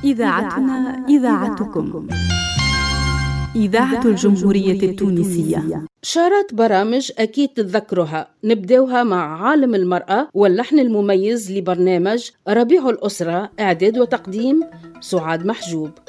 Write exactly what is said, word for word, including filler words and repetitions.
إذاعتنا إذاعتكم. إذاعة الجمهورية التونسية. شارات برامج أكيد تتذكرها، نبدأوها مع عالم المرأة واللحن المميز لبرنامج ربيع الأسرة، إعداد وتقديم سعاد محجوب.